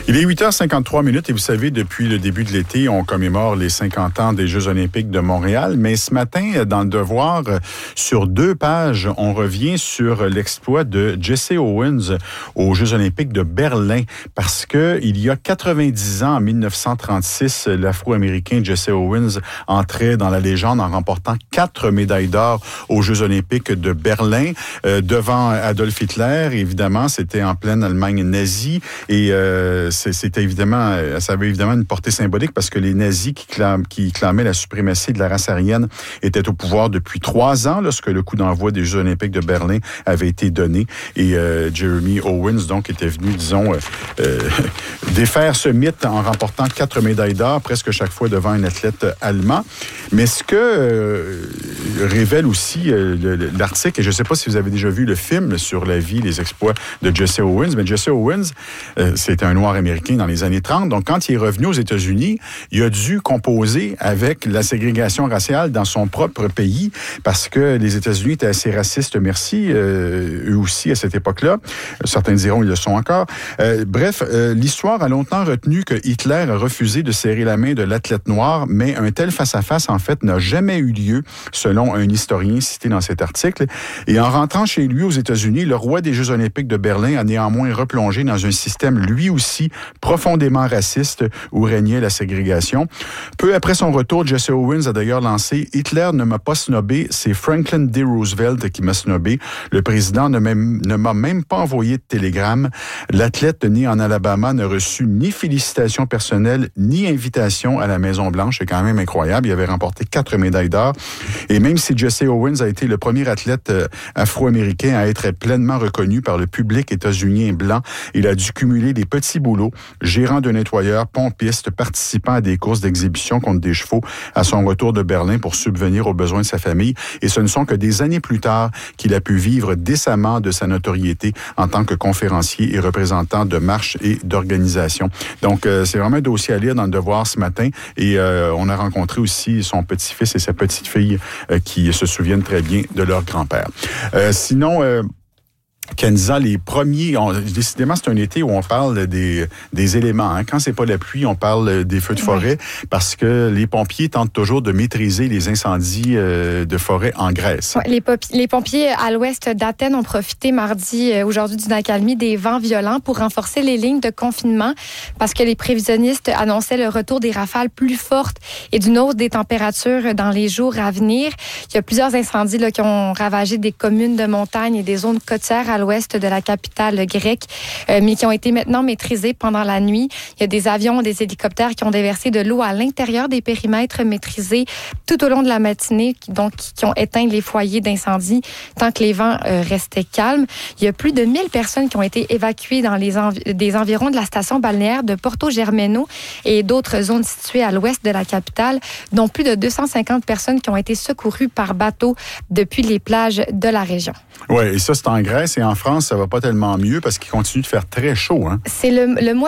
Il est 8h53 et vous savez, depuis le début de l'été, on commémore les 50 ans des Jeux olympiques de Montréal. Mais ce matin, dans le Devoir, sur 2 pages, on revient sur l'exploit de Jesse Owens aux Jeux olympiques de Berlin. Parce que il y a 90 ans, en 1936, l'Afro-Américain Jesse Owens entrait dans la légende en remportant 4 médailles d'or aux Jeux olympiques de Berlin, devant Adolf Hitler. Évidemment, c'était en pleine Allemagne nazie et c'était évidemment, ça avait évidemment une portée symbolique parce que les nazis qui clamaient la suprématie de la race aryenne étaient au pouvoir depuis 3 ans lorsque le coup d'envoi des Jeux olympiques de Berlin avait été donné. Et Jeremy Owens, donc, était venu, disons, défaire ce mythe en remportant 4 médailles d'or presque chaque fois devant un athlète allemand. Mais ce que révèle aussi l'article, et je ne sais pas si vous avez déjà vu le film sur la vie, les exploits de Jesse Owens, mais Jesse Owens, c'était un noir américain dans les années 30. Donc, quand il est revenu aux États-Unis, il a dû composer avec la ségrégation raciale dans son propre pays parce que les États-Unis étaient assez racistes, merci, eux aussi à cette époque-là. Certains diront ils le sont encore. Bref, l'histoire a longtemps retenu que Hitler a refusé de serrer la main de l'athlète noir, mais un tel face-à-face, en fait, n'a jamais eu lieu, selon un historien cité dans cet article. Et en rentrant chez lui aux États-Unis, le roi des Jeux olympiques de Berlin a néanmoins replongé dans un système, lui aussi, profondément raciste, où régnait la ségrégation. Peu après son retour, Jesse Owens a d'ailleurs lancé « Hitler ne m'a pas snobé, c'est Franklin D. Roosevelt qui m'a snobé. Le président ne m'a même pas envoyé de télégramme. L'athlète né en Alabama n'a reçu ni félicitations personnelles, ni invitation à la Maison-Blanche. » C'est quand même incroyable. Il avait remporté 4 médailles d'or. Et même si Jesse Owens a été le premier athlète afro-américain à être pleinement reconnu par le public états-unien blanc, il a dû cumuler des petits boulots, gérant de nettoyeur, pompiste, participant à des courses d'exhibition contre des chevaux à son retour de Berlin pour subvenir aux besoins de sa famille. Et ce ne sont que des années plus tard qu'il a pu vivre décemment de sa notoriété en tant que conférencier et représentant de marches et d'organisations. Donc, c'est vraiment un dossier à lire dans le Devoir ce matin. Et on a rencontré aussi son petit-fils et sa petite-fille qui se souviennent très bien de leur grand-père. Sinon... Kenza, les premiers, décidément, c'est un été où on parle des éléments. Hein. Quand c'est pas la pluie, on parle des feux de forêt parce que les pompiers tentent toujours de maîtriser les incendies de forêt en Grèce. Ouais, les pompiers à l'ouest d'Athènes ont profité aujourd'hui d'une accalmie des vents violents pour renforcer les lignes de confinement parce que les prévisionnistes annonçaient le retour des rafales plus fortes et d'une hausse des températures dans les jours à venir. Il y a plusieurs incendies qui ont ravagé des communes de montagne et des zones côtières à l'ouest de la capitale grecque, mais qui ont été maintenant maîtrisés pendant la nuit. Il y a des avions, des hélicoptères qui ont déversé de l'eau à l'intérieur des périmètres maîtrisés tout au long de la matinée, donc qui ont éteint les foyers d'incendie tant que les vents restaient calmes. Il y a plus de 1000 personnes qui ont été évacuées dans des environs de la station balnéaire de Porto Germano et d'autres zones situées à l'ouest de la capitale, dont plus de 250 personnes qui ont été secourues par bateau depuis les plages de la région. Oui, et ça, c'est en Grèce. Et en France, ça va pas tellement mieux parce qu'il continue de faire très chaud. Hein? C'est le mois